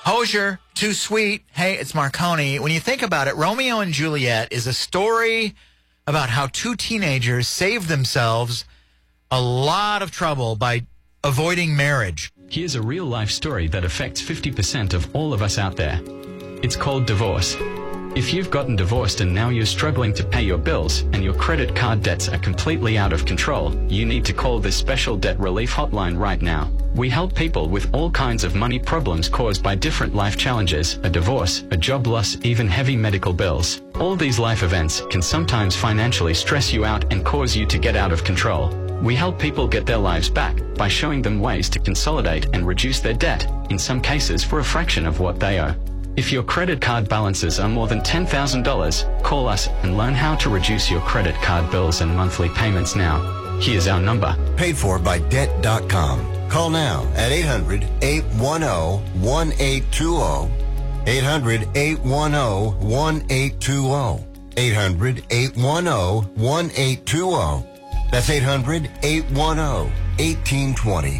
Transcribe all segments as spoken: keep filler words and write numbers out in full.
Hosier, Too Sweet. Hey, it's Marconi. When you think about it, Romeo and Juliet is a story about how two teenagers saved themselves a lot of trouble by avoiding marriage. Here's a real-life story that affects fifty percent of all of us out there. It's called divorce. If you've gotten divorced and now you're struggling to pay your bills and your credit card debts are completely out of control, you need to call this special debt relief hotline right now. We help people with all kinds of money problems caused by different life challenges, a divorce, a job loss, even heavy medical bills. All these life events can sometimes financially stress you out and cause you to get out of control. We help people get their lives back by showing them ways to consolidate and reduce their debt, in some cases for a fraction of what they owe. If your credit card balances are more than ten thousand dollars, call us and learn how to reduce your credit card bills and monthly payments now. Here's our number. Paid for by debt dot com. Call now at eight hundred, eight one zero, one eight two zero. eight hundred, eight one zero, one eight two zero. eight hundred, eight one zero, one eight two zero. That's eight hundred, eight one zero, one eight two zero.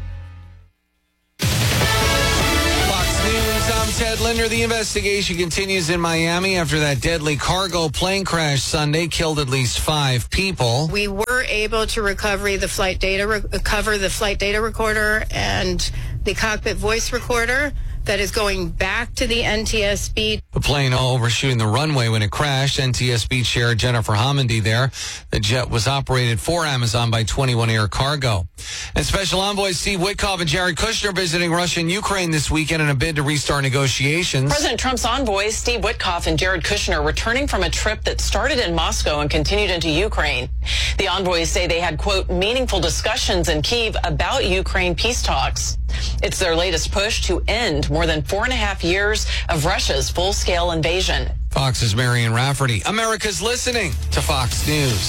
I'm Ted Linder. The investigation continues in Miami after that deadly cargo plane crash Sunday killed at least five people. We were able to recover the flight data, recover the flight data recorder and the cockpit voice recorder that is going back to the N T S B. The plane overshooting the runway when it crashed. N T S B Chair Jennifer Homendy there. The jet was operated for Amazon by twenty-one Air Cargo. And Special Envoys Steve Witkoff and Jared Kushner visiting Russia and Ukraine this weekend in a bid to restart negotiations. President Trump's envoys Steve Witkoff and Jared Kushner returning from a trip that started in Moscow and continued into Ukraine. The envoys say they had, quote, meaningful discussions in Kyiv about Ukraine peace talks. It's their latest push to end more than four and a half years of Russia's full-scale invasion. Fox's Marion Rafferty. America's listening to Fox News.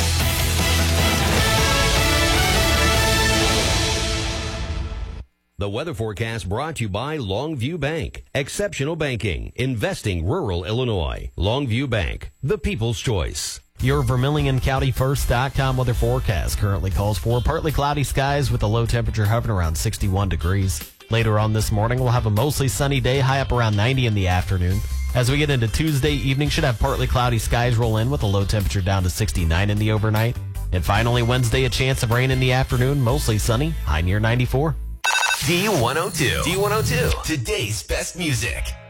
The weather forecast brought to you by Longview Bank. Exceptional banking, investing rural Illinois. Longview Bank, the people's choice. Your Vermilion County First dot com weather forecast currently calls for partly cloudy skies with a low temperature hovering around sixty-one degrees. Later on this morning, we'll have a mostly sunny day, high up around ninety in the afternoon. As we get into Tuesday evening, should have partly cloudy skies roll in with a low temperature down to sixty-nine in the overnight. And finally, Wednesday, a chance of rain in the afternoon, mostly sunny, high near ninety-four. D one oh two. D one oh two. Today's best music.